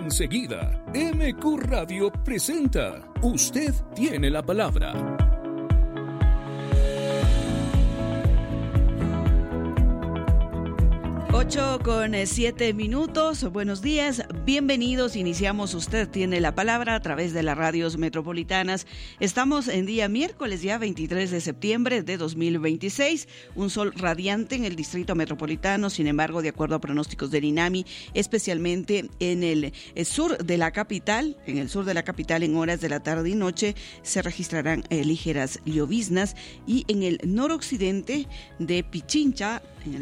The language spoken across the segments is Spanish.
Enseguida, MQ Radio presenta Usted tiene la palabra. 8:07. Buenos días, bienvenidos. Iniciamos Usted tiene la palabra a través de las radios metropolitanas. Estamos en día miércoles, ya 23 de septiembre de 2026. Un sol radiante en el distrito metropolitano. Sin embargo, de acuerdo a pronósticos del INAMI, especialmente en el sur de la capital, en horas de la tarde y noche, se registrarán ligeras lloviznas, y en el noroccidente de Pichincha,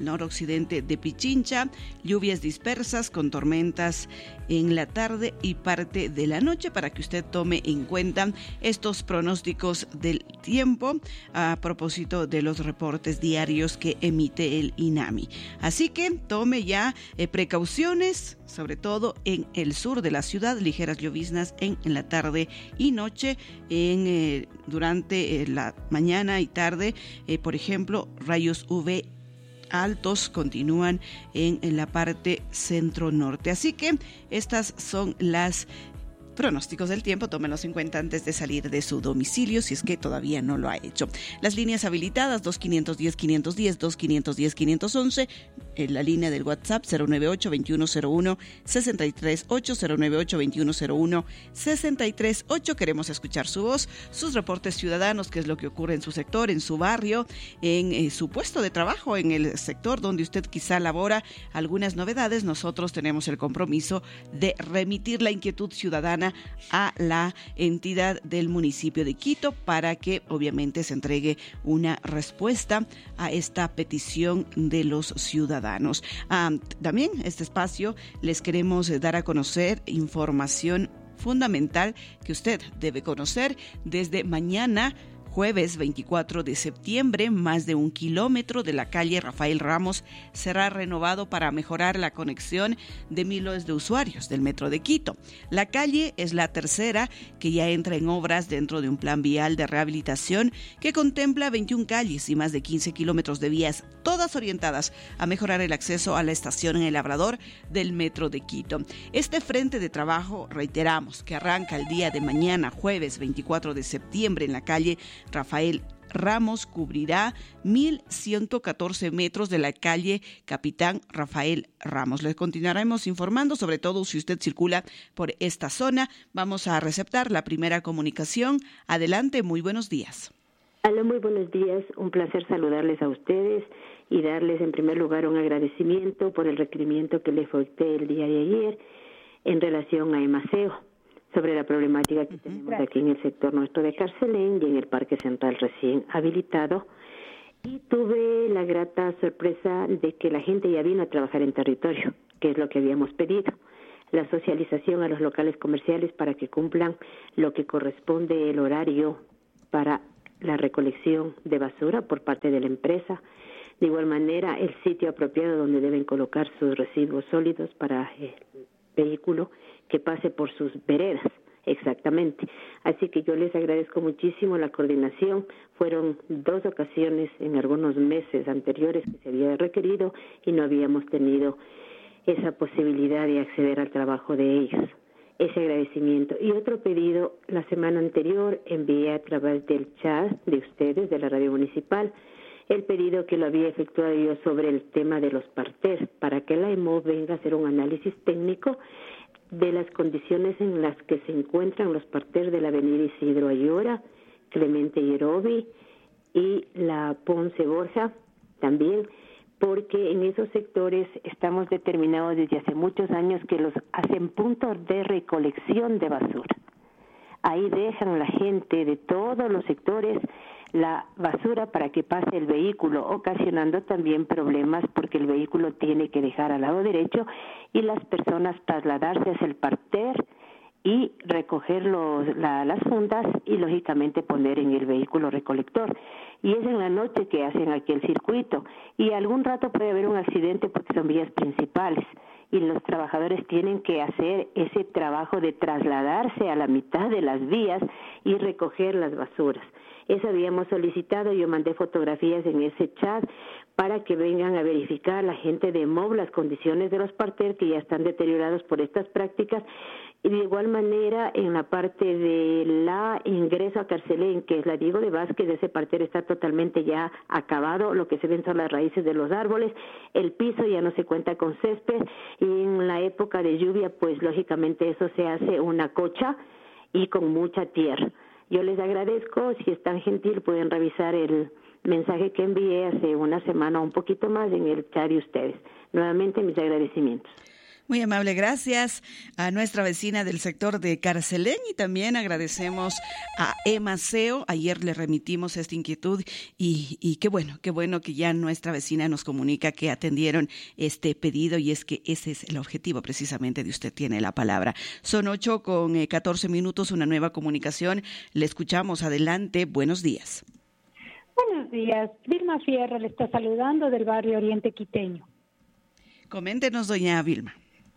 lluvias dispersas con tormentas en la tarde y parte de la noche, para que usted tome en cuenta estos pronósticos del tiempo a propósito de los reportes diarios que emite el INAMI. Así que tome ya precauciones, sobre todo en el sur de la ciudad, ligeras lloviznas en la tarde y noche, durante la mañana y tarde, por ejemplo, rayos UV altos continúan en la parte centro-norte. Así que estas son las pronósticos del tiempo. Tómenlos en cuenta antes de salir de su domicilio, si es que todavía no lo ha hecho. Las líneas habilitadas: 2510-510, 2510-511, la línea del WhatsApp 098-2101-638, 098-2101-638. Queremos escuchar su voz, sus reportes ciudadanos, qué es lo que ocurre en su sector, en su barrio, en su puesto de trabajo, en el sector donde usted quizá labora. Algunas novedades. Nosotros tenemos el compromiso de remitir la inquietud ciudadana a la entidad del municipio de Quito, para que obviamente se entregue una respuesta a esta petición de los ciudadanos. También este espacio les queremos dar a conocer información fundamental que usted debe conocer. Desde mañana, jueves 24 de septiembre, más de 1 kilómetro de la calle Rafael Ramos será renovado para mejorar la conexión de miles de usuarios del metro de Quito. La calle es la tercera que ya entra en obras dentro de un plan vial de rehabilitación que contempla 21 calles y más de 15 kilómetros de vías, todas orientadas a mejorar el acceso a la estación en El Labrador del metro de Quito. Este frente de trabajo, reiteramos, que arranca el día de mañana, jueves 24 de septiembre, en la calle Rafael Ramos, cubrirá 1,114 metros de la calle Capitán Rafael Ramos. Les continuaremos informando, sobre todo si usted circula por esta zona. Vamos a receptar la primera comunicación. Adelante, muy buenos días. Hola, muy buenos días. Un placer saludarles a ustedes y darles en primer lugar un agradecimiento por el requerimiento que les efectué el día de ayer en relación a EMASEO, sobre la problemática que tenemos aquí en el sector nuestro de Carcelén y en el Parque Central recién habilitado. Y tuve la grata sorpresa de que la gente ya vino a trabajar en territorio, que es lo que habíamos pedido. La socialización a los locales comerciales para que cumplan lo que corresponde el horario para la recolección de basura por parte de la empresa. De igual manera, el sitio apropiado donde deben colocar sus residuos sólidos para el vehículo que pase por sus veredas, exactamente. Así que yo les agradezco muchísimo la coordinación. Fueron 2 ocasiones en algunos meses anteriores que se había requerido y no habíamos tenido esa posibilidad de acceder al trabajo de ellos. Ese agradecimiento. Y otro pedido: la semana anterior envié a través del chat de ustedes, de la radio municipal, el pedido que lo había efectuado yo sobre el tema de los partés, para que la EMO venga a hacer un análisis técnico de las condiciones en las que se encuentran los partés de la avenida Isidro Ayora, Clemente Yerobi y la Ponce Borja también, porque en esos sectores estamos determinados desde hace muchos años que los hacen puntos de recolección de basura. Ahí dejan la gente de todos los sectores la basura para que pase el vehículo, ocasionando también problemas porque el vehículo tiene que dejar al lado derecho y las personas trasladarse hacia el parter y recoger las fundas y lógicamente poner en el vehículo recolector. Y es en la noche que hacen aquí el circuito y algún rato puede haber un accidente porque son vías principales y los trabajadores tienen que hacer ese trabajo de trasladarse a la mitad de las vías y recoger las basuras. Eso habíamos solicitado, yo mandé fotografías en ese chat para que vengan a verificar la gente de MOB las condiciones de los parterres que ya están deteriorados por estas prácticas. Y de igual manera, en la parte de la ingreso a Carcelén, que es la Diego de Vázquez, ese parterre está totalmente ya acabado, lo que se ven son las raíces de los árboles, el piso ya no se cuenta con césped, y en la época de lluvia, pues lógicamente eso se hace una cocha y con mucha tierra. Yo les agradezco, si es tan gentil, pueden revisar el mensaje que envié hace una semana o un poquito más en el chat de ustedes. Nuevamente, mis agradecimientos. Muy amable, gracias a nuestra vecina del sector de Carcelén y también agradecemos a Emaceo. Ayer le remitimos esta inquietud y qué bueno que ya nuestra vecina nos comunica que atendieron este pedido y es que ese es el objetivo precisamente de Usted Tiene la Palabra. Son 8:14, una nueva comunicación. Le escuchamos, adelante, buenos días. Buenos días, Vilma Fierro le está saludando del barrio Oriente Quiteño. Coméntenos, doña Vilma.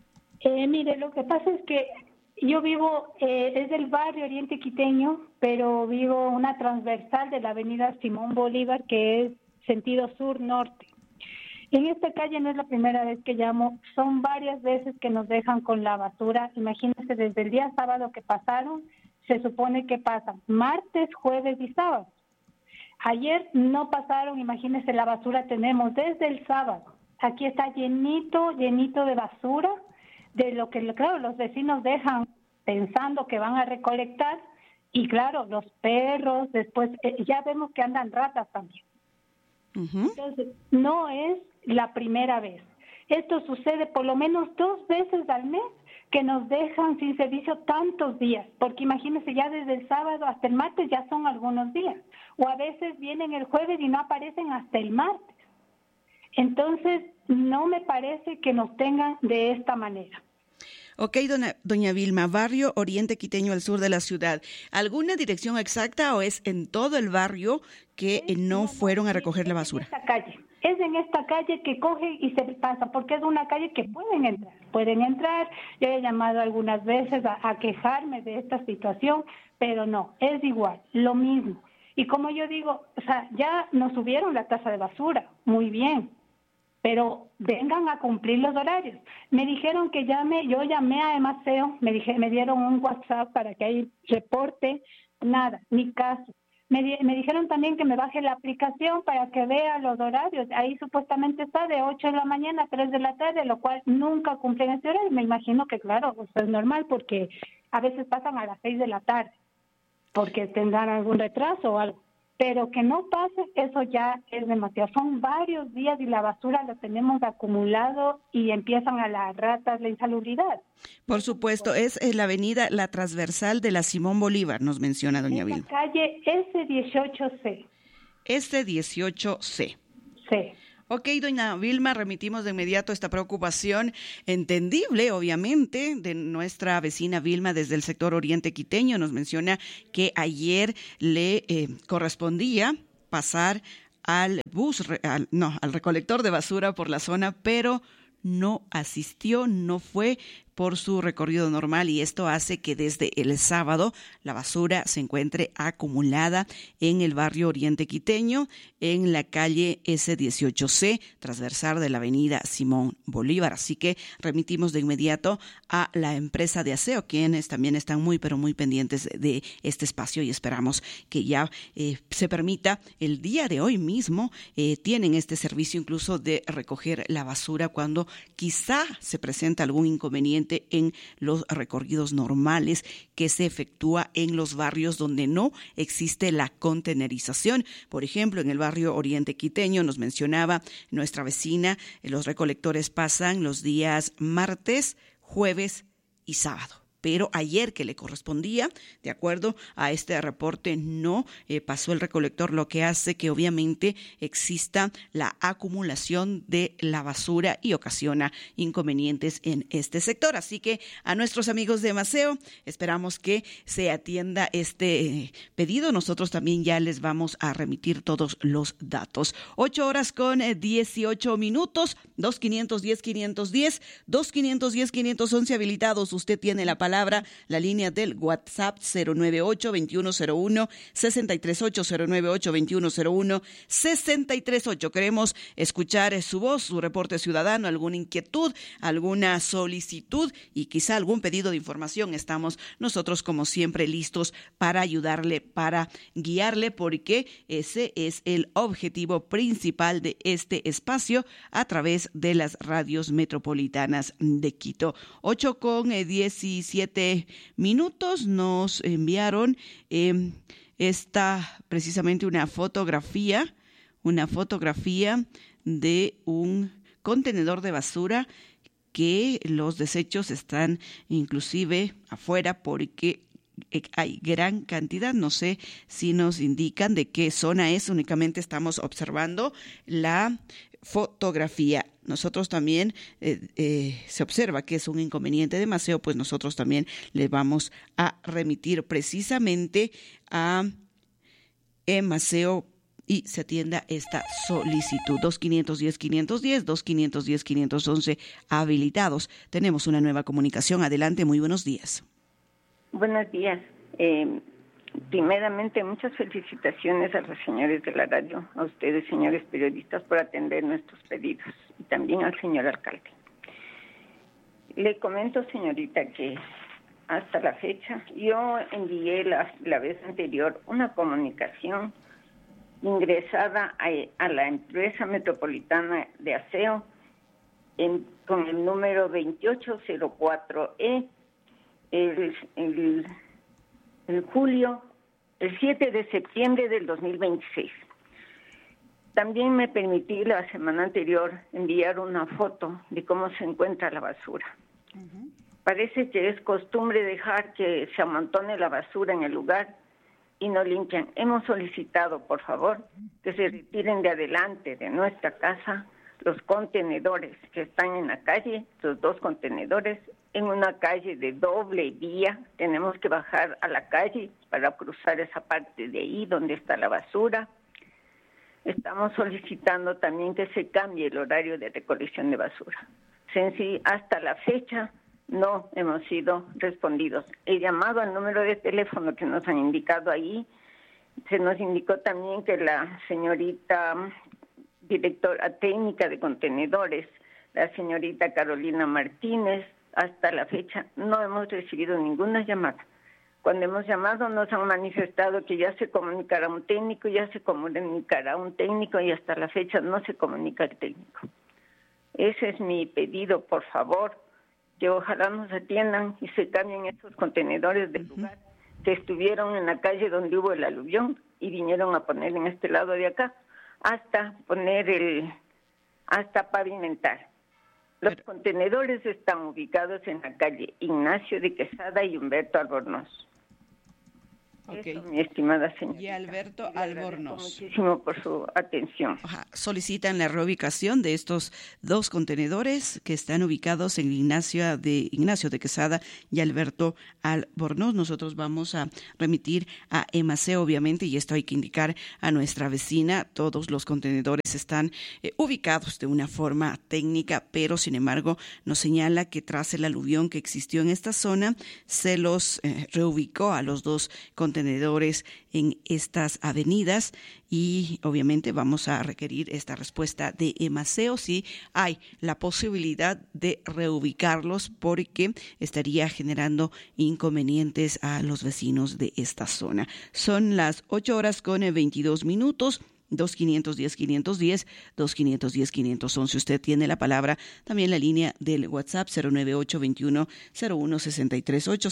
Mire, lo que pasa es que yo vivo, es del barrio Oriente Quiteño, pero vivo una transversal de la avenida Simón Bolívar, que es sentido sur-norte. En esta calle no es la primera vez que llamo, son varias veces que nos dejan con la basura. Imagínense, desde el día sábado que pasaron, se supone que pasan martes, jueves y sábado. Ayer no pasaron, imagínense, la basura tenemos desde el sábado. Aquí está llenito de basura, de lo que, claro, los vecinos dejan pensando que van a recolectar, y claro, los perros, después ya vemos que andan ratas también. Uh-huh. Entonces, no es la primera vez. Esto sucede por lo menos 2 veces al mes que nos dejan sin servicio tantos días, porque imagínense, ya desde el sábado hasta el martes ya son algunos días, o a veces vienen el jueves y no aparecen hasta el martes. Entonces, no me parece que nos tengan de esta manera. Ok, doña Vilma, barrio Oriente Quiteño al sur de la ciudad. ¿Alguna dirección exacta o es en todo el barrio que no fueron a recoger la basura? Es en esta calle que cogen y se pasa, porque es una calle que pueden entrar. Yo he llamado algunas veces a quejarme de esta situación, pero no, es igual, lo mismo. Y como yo digo, o sea, ya nos subieron la tasa de basura, muy bien, pero vengan a cumplir los horarios. Me dijeron que yo llamé a Emaceo, me dieron un WhatsApp para que ahí reporte, nada, ni caso. Me dijeron también que me baje la aplicación para que vea los horarios. Ahí supuestamente está de 8 de la mañana a 3 de la tarde, lo cual nunca cumplen ese horario. Me imagino que, claro, pues es normal porque a veces pasan a las 6 de la tarde porque tendrán algún retraso o algo. Pero que no pase, eso ya es demasiado. Son varios días y la basura la tenemos acumulado y empiezan a las ratas, la insalubridad. Por supuesto, es la avenida, la transversal de la Simón Bolívar, nos menciona doña Vilma. La calle S18C. S18C. Sí. Ok, doña Vilma, remitimos de inmediato esta preocupación entendible, obviamente, de nuestra vecina Vilma desde el sector Oriente Quiteño. Nos menciona que ayer le correspondía pasar al recolector de basura por la zona, pero no asistió, no fue por su recorrido normal y esto hace que desde el sábado la basura se encuentre acumulada en el barrio Oriente Quiteño, en la calle S18C, transversal de la avenida Simón Bolívar. Así que remitimos de inmediato a la empresa de aseo, quienes también están muy pendientes de este espacio y esperamos que ya se permita el día de hoy mismo. Tienen este servicio incluso de recoger la basura cuando quizá se presenta algún inconveniente en los recorridos normales que se efectúa en los barrios donde no existe la contenerización. Por ejemplo, en el barrio Oriente Quiteño nos mencionaba nuestra vecina, los recolectores pasan los días martes, jueves y sábado. Pero ayer que le correspondía, de acuerdo a este reporte, no pasó el recolector, lo que hace que obviamente exista la acumulación de la basura y ocasiona inconvenientes en este sector. Así que a nuestros amigos de Emaceo, esperamos que se atienda este pedido. Nosotros también ya les vamos a remitir todos los datos. 8:18, 2510-510, 2510-511 habilitados. Usted tiene la palabra palabra, la línea del WhatsApp 098-2101-638, 098-2101-638. Queremos escuchar su voz, su reporte ciudadano, alguna inquietud, alguna solicitud y quizá algún pedido de información. Estamos nosotros, como siempre, listos para ayudarle, para guiarle, porque ese es el objetivo principal de este espacio a través de las radios metropolitanas de Quito. 8:17 nos enviaron precisamente una fotografía de un contenedor de basura que los desechos están inclusive afuera porque hay gran cantidad. No sé si nos indican de qué zona es, únicamente estamos observando la fotografía. Nosotros también se observa que es un inconveniente de Maceo, pues nosotros también le vamos a remitir precisamente a Maceo y se atienda esta solicitud. 2510-510, 2510-511 habilitados. Tenemos una nueva comunicación. Adelante, muy buenos días. Buenos días. Primeramente, muchas felicitaciones a los señores de la radio, a ustedes, señores periodistas, por atender nuestros pedidos, y también al señor alcalde. Le comento, señorita, que hasta la fecha, yo envié la vez anterior una comunicación ingresada a la empresa metropolitana de aseo con el número 2804E el 7 de septiembre del 2026. También me permití la semana anterior enviar una foto de cómo se encuentra la basura. Uh-huh. Parece que es costumbre dejar que se amontone la basura en el lugar y no limpian. Hemos solicitado, por favor, que se retiren de adelante de nuestra casa los contenedores que están en la calle, los 2 contenedores, en una calle de doble vía. Tenemos que bajar a la calle para cruzar esa parte de ahí donde está la basura. Estamos solicitando también que se cambie el horario de recolección de basura. Hasta la fecha no hemos sido respondidos. He llamado al número de teléfono que nos han indicado ahí. Se nos indicó también que la señorita directora técnica de contenedores, la señorita Carolina Martínez, hasta la fecha no hemos recibido ninguna llamada. Cuando hemos llamado nos han manifestado que ya se comunicará un técnico, y hasta la fecha no se comunica el técnico. Ese es mi pedido, por favor, que ojalá nos atiendan y se cambien esos contenedores del lugar que estuvieron en la calle donde hubo el aluvión y vinieron a poner en este lado de acá, hasta pavimentar. Los contenedores están ubicados en la calle Ignacio de Quesada y Humberto Albornoz. Okay. Eso, mi estimada señora. Y Alberto Albornoz. Muchísimo por su atención. Solicitan la reubicación de estos 2 contenedores que están ubicados en Ignacio de Quesada y Alberto Albornoz. Nosotros vamos a remitir a Emaceo, obviamente, y esto hay que indicar a nuestra vecina. Todos los contenedores están ubicados de una forma técnica, pero sin embargo nos señala que tras el aluvión que existió en esta zona, se los reubicó a los 2 contenedores en estas avenidas y obviamente vamos a requerir esta respuesta de Emaceo si hay la posibilidad de reubicarlos, porque estaría generando inconvenientes a los vecinos de esta zona. Son las 8:22. 2510-510, 2510-511. Usted tiene la palabra. También la línea del WhatsApp 098-21-01-638,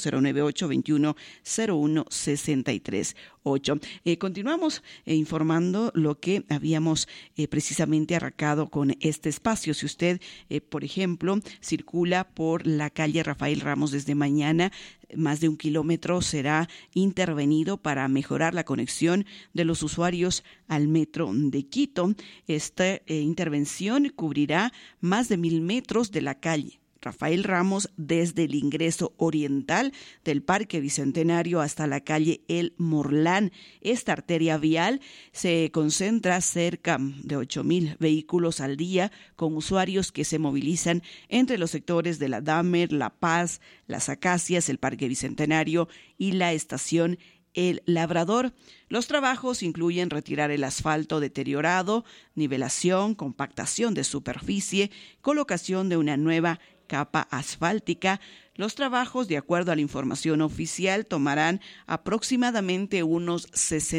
098-21-01-638. Continuamos informando lo que habíamos precisamente arrancado con este espacio. Si usted, por ejemplo, circula por la calle Rafael Ramos desde mañana, más de 1 kilómetro será intervenido para mejorar la conexión de los usuarios al metro de Quito. Esta intervención cubrirá más de 1,000 metros de la calle Rafael Ramos desde el ingreso oriental del Parque Bicentenario hasta la calle El Morlán. Esta arteria vial se concentra cerca de 8,000 vehículos al día, con usuarios que se movilizan entre los sectores de la Damer, La Paz, Las Acacias, el Parque Bicentenario y la estación El Labrador. Los trabajos incluyen retirar el asfalto deteriorado, nivelación, compactación de superficie, colocación de una nueva capa asfáltica. Los trabajos, de acuerdo a la información oficial, tomarán aproximadamente unos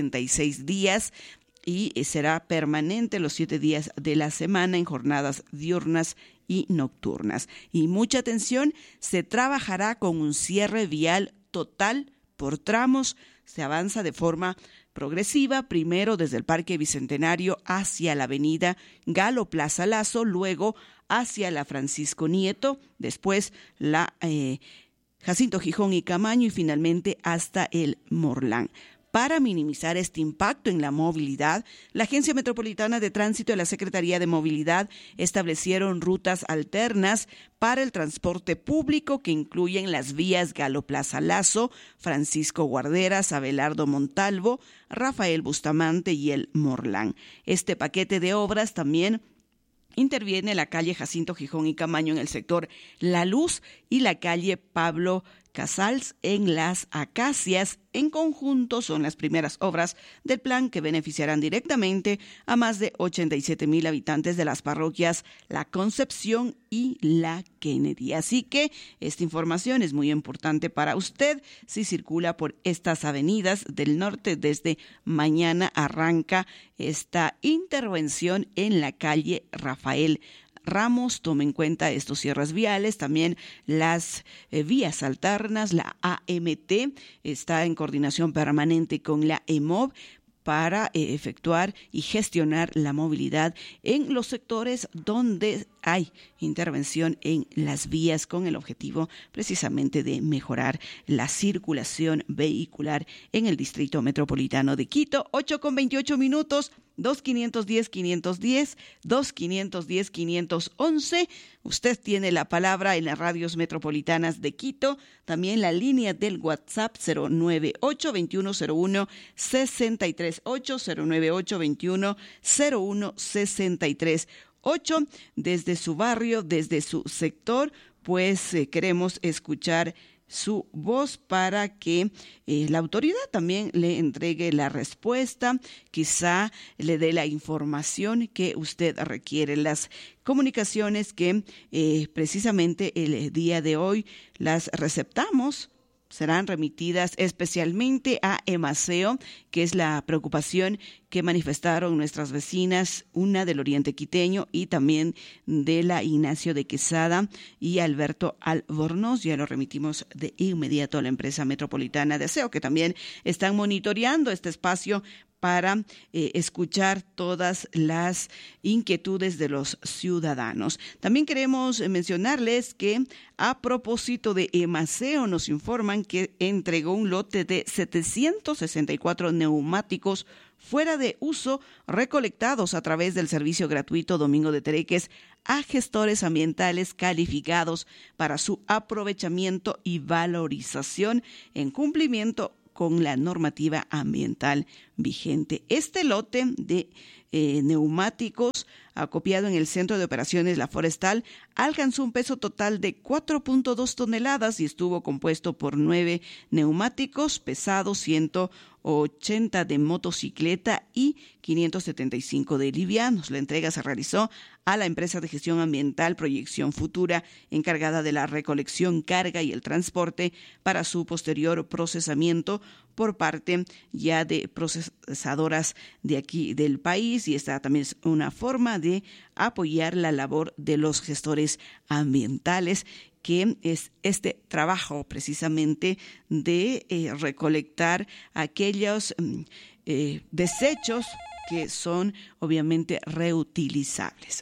66 días y será permanente los 7 días de la semana en jornadas diurnas y nocturnas. Y mucha atención, se trabajará con un cierre vial total por tramos. Se avanza de forma progresiva, primero desde el Parque Bicentenario hacia la avenida Galo Plaza Lazo, luego hacia la Francisco Nieto, después la Jacinto Gijón y Camaño y finalmente hasta el Morlán. Para minimizar este impacto en la movilidad, la Agencia Metropolitana de Tránsito y la Secretaría de Movilidad establecieron rutas alternas para el transporte público que incluyen las vías Galo Plaza Lazo, Francisco Guarderas, Abelardo Montalvo, Rafael Bustamante y el Morlán. Este paquete de obras también interviene la calle Jacinto Gijón y Camaño en el sector La Luz y la calle Pablo Casals en Las Acacias. En conjunto son las primeras obras del plan que beneficiarán directamente a más de 87,000 habitantes de las parroquias La Concepción y La Kennedy. Así que esta información es muy importante para usted si circula por estas avenidas del norte. Desde mañana arranca esta intervención en la calle Rafael Ramos. Tome en cuenta estos cierres viales, también las vías alternas. La AMT está en coordinación permanente con la EMOV para efectuar y gestionar la movilidad en los sectores donde hay intervención en las vías con el objetivo precisamente de mejorar la circulación vehicular en el Distrito Metropolitano de Quito. 8:28, 2510-510, 2510-511. Usted tiene la palabra en las radios metropolitanas de Quito. También la línea del WhatsApp 098-2101-638, 098-2101-638. Desde su barrio, desde su sector, pues queremos escuchar su voz para que la autoridad también le entregue la respuesta, quizá le dé la información que usted requiere. Las comunicaciones que precisamente el día de hoy las receptamos serán remitidas especialmente a Emaceo, que es la preocupación que manifestaron nuestras vecinas, una del Oriente Quiteño y también de la Ignacio de Quesada y Alberto Albornoz. Ya lo remitimos de inmediato a la empresa metropolitana de aseo, que también están monitoreando este espacio para escuchar todas las inquietudes de los ciudadanos. También queremos mencionarles que a propósito de Emaceo nos informan que entregó un lote de 764 neumáticos fuera de uso recolectados a través del servicio gratuito Domingo de Tereques a gestores ambientales calificados para su aprovechamiento y valorización en cumplimiento con la normativa ambiental vigente. Este lote de neumáticos acopiado en el Centro de Operaciones La Forestal alcanzó un peso total de 4.2 toneladas y estuvo compuesto por 9 neumáticos pesados, 180 de motocicleta y 575 de livianos. La entrega se realizó a la empresa de gestión ambiental Proyección Futura, encargada de la recolección, carga y el transporte para su posterior procesamiento por parte ya de procesadoras de aquí del país, y esta también es una forma de apoyar la labor de los gestores ambientales, que es este trabajo precisamente de recolectar aquellos desechos que son obviamente reutilizables.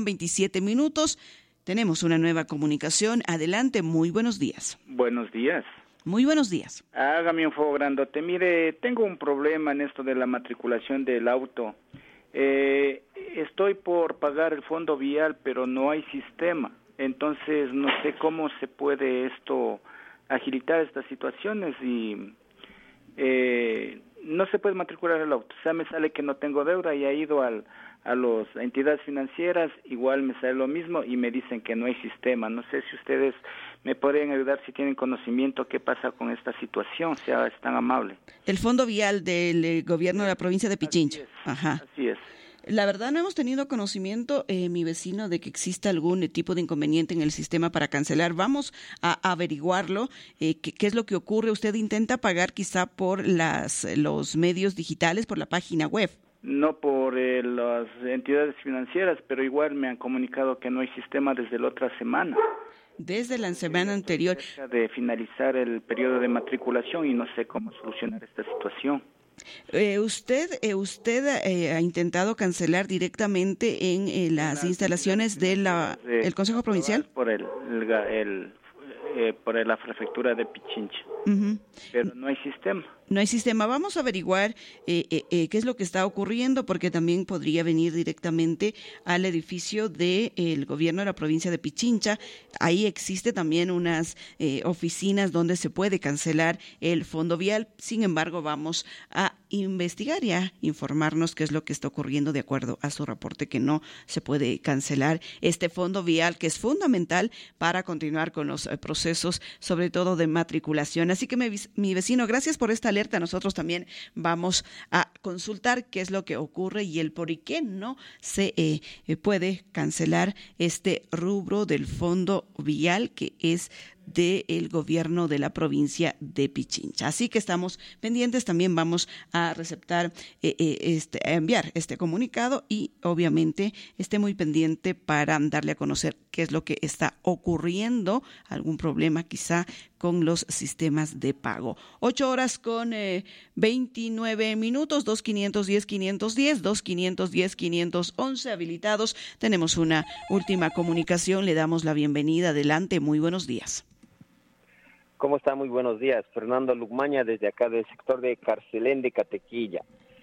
8:27. Tenemos una nueva comunicación. Adelante, muy buenos días. Buenos días. Muy buenos días. Hágame un favor grandote. Mire, tengo un problema en esto de la matriculación del auto. Estoy por pagar el fondo vial, pero no hay sistema. Entonces, no sé cómo se puede agilitar estas situaciones y no se puede matricular el auto. O sea, me sale que no tengo deuda y he ido a las entidades financieras, igual me sale lo mismo y me dicen que no hay sistema. No sé si ustedes me podrían ayudar, si tienen conocimiento qué pasa con esta situación, sea es tan amable. El Fondo Vial del gobierno de la provincia de Pichincha. Así es. La verdad no hemos tenido conocimiento, mi vecino, de que exista algún tipo de inconveniente en el sistema para cancelar. Vamos a averiguarlo, qué es lo que ocurre. Usted intenta pagar quizá por los medios digitales, por la página web. No por las entidades financieras, pero igual me han comunicado que no hay sistema desde la otra semana. Desde la semana anterior. Cerca de finalizar el periodo de matriculación y no sé cómo solucionar esta situación. ¿Usted ha intentado cancelar directamente en las instalaciones del Consejo Provincial? Por la prefectura de Pichincha. Uh-huh. Pero no hay sistema. No hay sistema. Vamos a averiguar qué es lo que está ocurriendo, porque también podría venir directamente al edificio del gobierno de la provincia de Pichincha. Ahí existe también unas oficinas donde se puede cancelar el fondo vial. Sin embargo, vamos a investigar y a informarnos qué es lo que está ocurriendo de acuerdo a su reporte, que no se puede cancelar este fondo vial, que es fundamental para continuar con los procesos, sobre todo de matriculación. Así que mi vecino, gracias por esta alerta. Nosotros también vamos a consultar qué es lo que ocurre y el por qué no se puede cancelar este rubro del fondo vial, que es del gobierno de la provincia de Pichincha. Así que estamos pendientes, también vamos a receptar, a enviar este comunicado y obviamente esté muy pendiente para darle a conocer qué es lo que está ocurriendo, algún problema quizá con los sistemas de pago. 8:29, 2510-510, 2510-511 habilitados. Tenemos una última comunicación, le damos la bienvenida. Adelante, muy buenos días. ¿Cómo está? Muy buenos días. Fernando Lugmaña, desde acá del sector de Carcelén de Catequilla.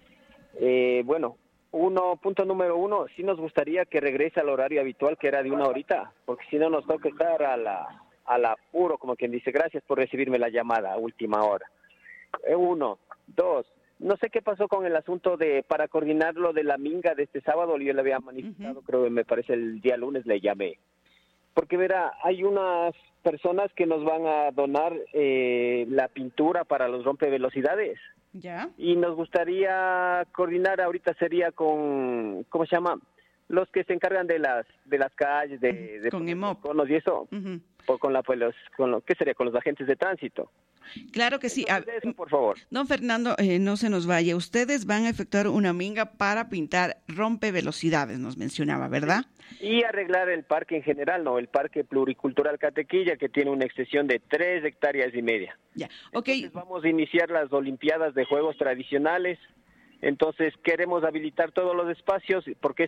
Punto número uno, sí nos gustaría que regrese al horario habitual, que era de 1 horita, porque si no nos toca estar al apuro, como quien dice. Gracias por recibirme la llamada a última hora. 1, 2, no sé qué pasó con el asunto para coordinar lo de la minga de este sábado. Yo le había manifestado, creo que me parece el día lunes le llamé. Porque verá, hay unas personas que nos van a donar la pintura para los rompevelocidades. Ya. Y nos gustaría coordinar, ahorita sería con, ¿cómo se llama? Los que se encargan de las calles, de con EMOP. Conos y eso, o ¿qué sería? Con los agentes de tránsito. Claro que sí. Eso, por favor. Don Fernando, no se nos vaya. Ustedes van a efectuar una minga para pintar rompevelocidades, nos mencionaba, ¿verdad? Y arreglar el parque en general, ¿no? El Parque Pluricultural Catequilla, que tiene una extensión de 3,5 hectáreas. Ya, okay. Entonces vamos a iniciar las Olimpiadas de Juegos Tradicionales. Entonces queremos habilitar todos los espacios, porque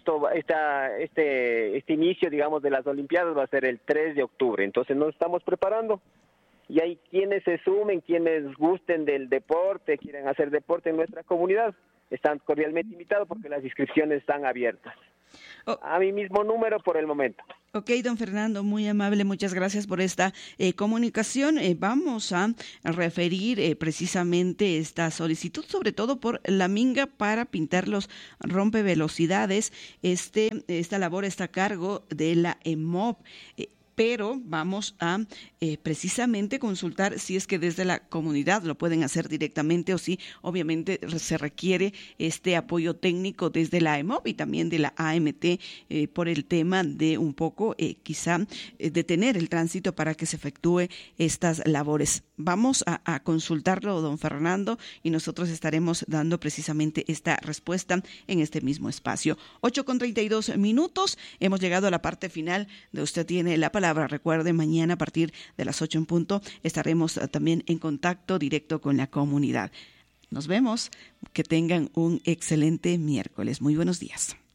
este inicio, digamos, de las Olimpiadas va a ser el 3 de octubre. Entonces nos estamos preparando. Y hay quienes se sumen, quienes gusten del deporte, quieren hacer deporte en nuestra comunidad, están cordialmente invitados porque las inscripciones están abiertas. A mi mismo número por el momento. Ok, don Fernando, muy amable, muchas gracias por esta comunicación. Vamos a referir precisamente esta solicitud, sobre todo por la minga para pintar los rompevelocidades. Esta labor está a cargo de la EMOP. Pero vamos a precisamente consultar si es que desde la comunidad lo pueden hacer directamente o si obviamente se requiere este apoyo técnico desde la EMOP y también de la AMT por el tema de un poco quizá detener el tránsito para que se efectúe estas labores. Vamos a consultarlo, don Fernando, y nosotros estaremos dando precisamente esta respuesta en este mismo espacio. 8:32. Hemos llegado a la parte final de Usted Tiene la Palabra. Recuerde, mañana a partir de las 8 en punto estaremos también en contacto directo con la comunidad. Nos vemos. Que tengan un excelente miércoles. Muy buenos días.